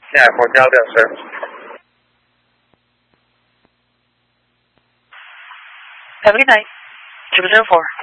Yeah, for Delta, sir. Have a good night. 004.